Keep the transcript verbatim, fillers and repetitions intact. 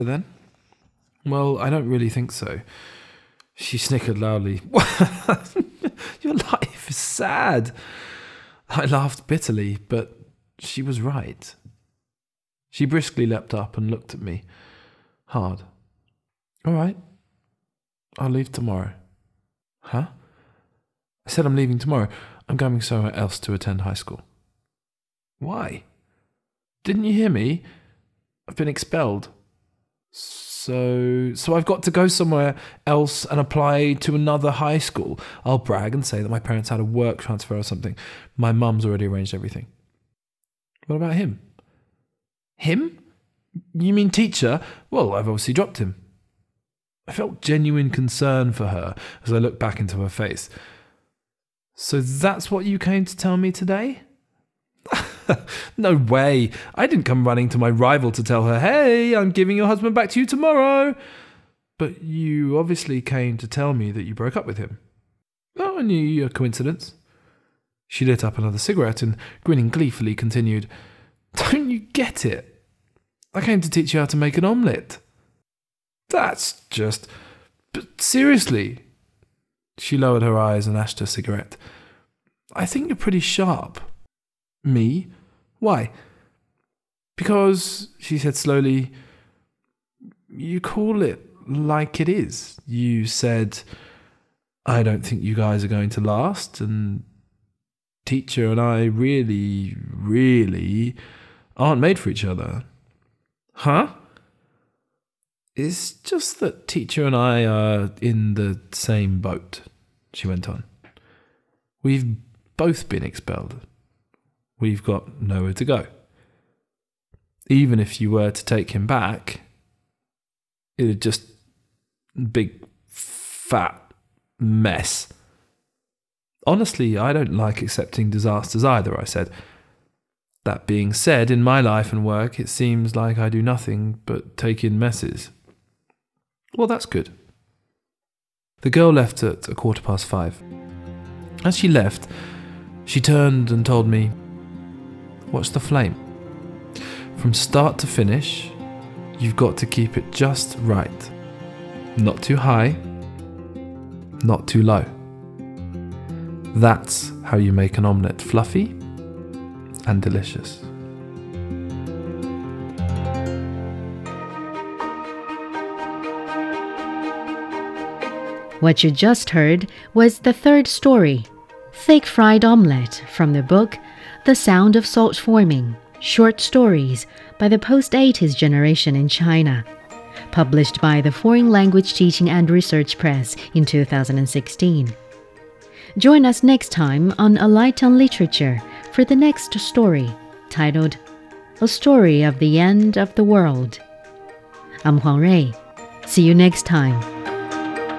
Then? Well, I don't really think so. She snickered loudly. Your life is sad. I laughed bitterly, but she was right. She briskly leapt up and looked at me hard. All right. I'll leave tomorrow. Huh? I said I'm leaving tomorrow. I'm going somewhere else to attend high school. Why? Didn't you hear me? I've been expelled. So, so I've got to go somewhere else and apply to another high school. I'll brag and say that my parents had a work transfer or something. My mum's already arranged everything. What about him? Him? You mean teacher? Well, I've obviously dropped him. I felt genuine concern for her as I looked back into her face. So that's what you came to tell me today? No way. I didn't come running to my rival to tell her, hey, I'm giving your husband back to you tomorrow. But you obviously came to tell me that you broke up with him. Oh, I knew a coincidence. She lit up another cigarette and, grinning gleefully, continued, Don't you get it? I came to teach you how to make an omelette. That's just... But seriously. She lowered her eyes and ashed her cigarette. I think you're pretty sharp. Me? Why? Because, she said slowly, you call it like it is. You said, I don't think you guys are going to last, and teacher and I really, really aren't made for each other. Huh? It's just that teacher and I are in the same boat, she went on. We've both been expelled. We've got nowhere to go. Even if you were to take him back, it'd just big fat mess. Honestly, I don't like accepting disasters either, I said. That being said, in my life and work, it seems like I do nothing but take in messes. Well, that's good. The girl left at a quarter past five. As she left, she turned and told me, Watch the flame. From start to finish, you've got to keep it just right. Not too high, not too low. That's how you make an omelette fluffy and delicious. What you just heard was the third story, Fake Fried Omelette, from the book The Sound of Salt Forming, Short Stories by the Post-eighties Generation in China, published by the Foreign Language Teaching and Research Press in two thousand sixteen. Join us next time on A Light on Literature for the next story, titled A Story of the End of the World. I'm Huang Rui. See you next time.